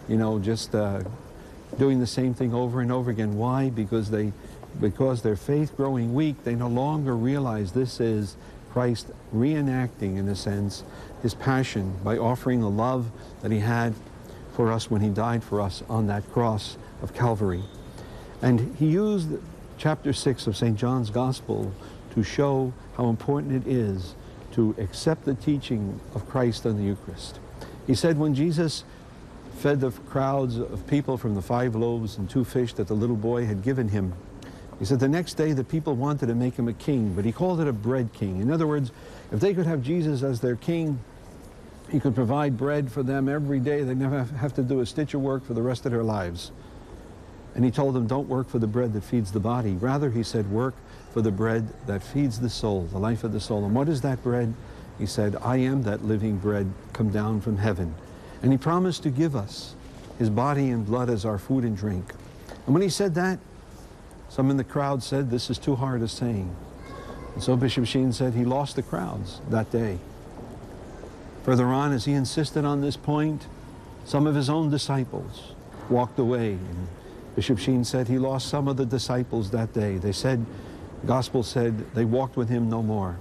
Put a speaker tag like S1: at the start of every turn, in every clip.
S1: just doing the same thing over and over again. Why? Because their faith growing weak, they no longer realize this is Christ reenacting, in a sense, his passion by offering the love that he had for us when he died for us on that cross of Calvary. And he used chapter 6 of St. John's Gospel to show how important it is to accept the teaching of Christ on the Eucharist. He said when Jesus fed the crowds of people from the 5 loaves and 2 fish that the little boy had given him, he said the next day the people wanted to make him a king, but he called it a bread king. In other words, if they could have Jesus as their king, he could provide bread for them every day. They'd never have to do a stitch of work for the rest of their lives. And he told them, don't work for the bread that feeds the body. Rather, he said, work for the bread that feeds the soul, the life of the soul. And what is that bread? He said, I am that living bread come down from heaven. And he promised to give us his body and blood as our food and drink. And when he said that, some in the crowd said, this is too hard a saying. And so Bishop Sheen said he lost the crowds that day. Further on, as he insisted on this point, some of his own disciples walked away. And Bishop Sheen said he lost some of the disciples that day. They said, the Gospel said, they walked with him no more.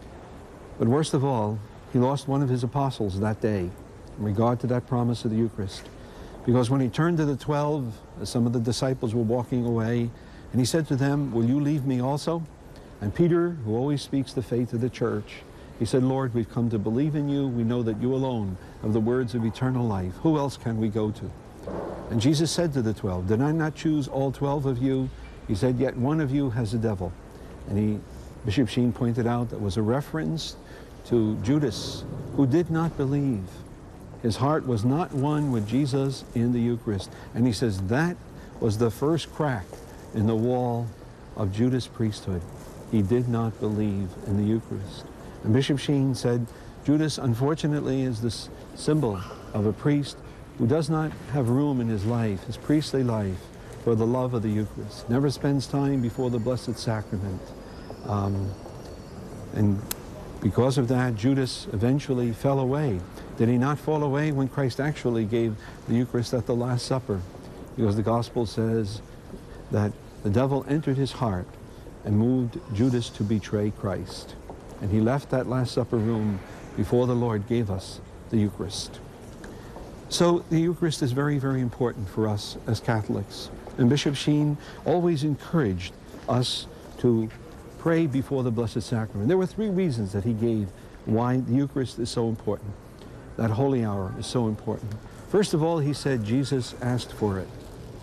S1: But worst of all, he lost one of his apostles that day in regard to that promise of the Eucharist. Because when he turned to the 12, as some of the disciples were walking away, and he said to them, will you leave me also? And Peter, who always speaks the faith of the church, he said, Lord, we've come to believe in you. We know that you alone have the words of eternal life. Who else can we go to? And Jesus said to the 12, did I not choose all 12 of you? He said, yet one of you has a devil. And Bishop Sheen pointed out that was a reference to Judas, who did not believe. His heart was not one with Jesus in the Eucharist. And he says that was the first crack in the wall of Judas' priesthood. He did not believe in the Eucharist. And Bishop Sheen said, Judas, unfortunately, is this symbol of a priest who does not have room in his life, his priestly life, for the love of the Eucharist. Never spends time before the Blessed Sacrament. And because of that, Judas eventually fell away. Did he not fall away when Christ actually gave the Eucharist at the Last Supper? Because the Gospel says that the devil entered his heart and moved Judas to betray Christ. And he left that Last Supper room before the Lord gave us the Eucharist. So the Eucharist is very, very important for us as Catholics. And Bishop Sheen always encouraged us to pray before the Blessed Sacrament. There were 3 reasons that he gave why the Eucharist is so important. That holy hour is so important. First of all, he said Jesus asked for it.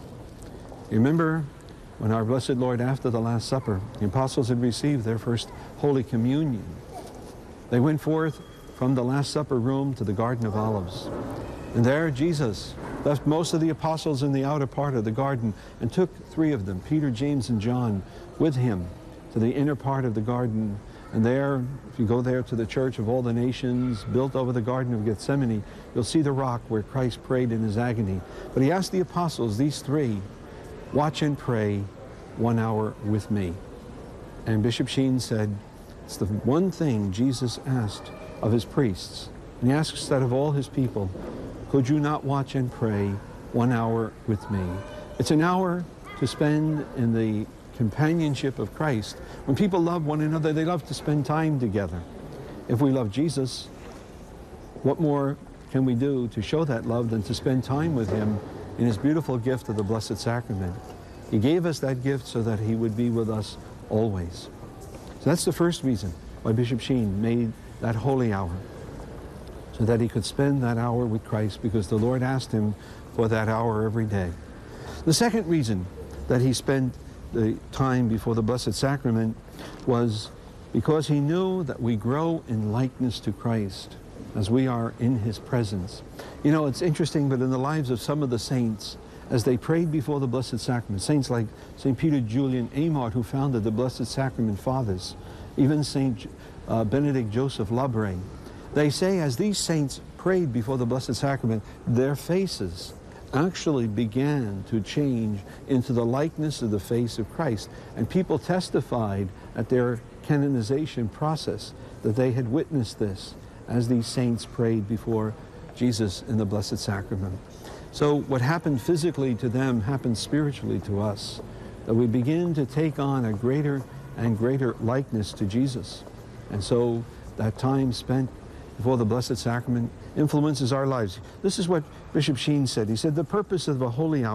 S1: You remember when our Blessed Lord, after the Last Supper, the apostles had received their first Holy Communion. They went forth from the Last Supper room to the Garden of Olives. And there Jesus left most of the apostles in the outer part of the garden and took 3 of them, Peter, James, and John, with him to the inner part of the garden. And there, if you go there to the Church of All the Nations, built over the Garden of Gethsemane, you'll see the rock where Christ prayed in his agony. But he asked the apostles, these 3, watch and pray 1 hour with me. And Bishop Sheen said, it's the one thing Jesus asked of his priests. And he asks that of all his people, could you not watch and pray 1 hour with me? It's an hour to spend in the companionship of Christ. When people love one another, they love to spend time together. If we love Jesus, what more can we do to show that love than to spend time with him in his beautiful gift of the Blessed Sacrament? He gave us that gift so that he would be with us always. So that's the first reason why Bishop Sheen made that holy hour, so that he could spend that hour with Christ, because the Lord asked him for that hour every day. The second reason that he spent the time before the Blessed Sacrament was because he knew that we grow in likeness to Christ as we are in his presence. You know, it's interesting, but in the lives of some of the saints, as they prayed before the Blessed Sacrament, saints like St. Peter Julian Amart, who founded the Blessed Sacrament Fathers, even St. Benedict Joseph Labre, they say as these saints prayed before the Blessed Sacrament, their faces actually began to change into the likeness of the face of Christ. And people testified at their canonization process that they had witnessed this as these saints prayed before Jesus in the Blessed Sacrament. So what happened physically to them happens spiritually to us, that we begin to take on a greater and greater likeness to Jesus. And so that time spent before the Blessed Sacrament influences our lives. This is what Bishop Sheen said. He said, the purpose of the Holy Hour